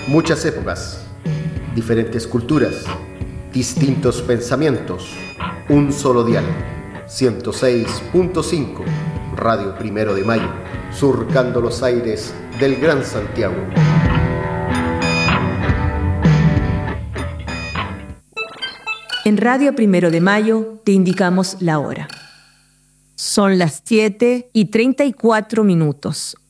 Muchas épocas, diferentes culturas, distintos pensamientos, un solo dial. 106.5, Radio Primero de Mayo, surcando los aires del Gran Santiago. En Radio Primero de Mayo te indicamos la hora. Son las 7:34.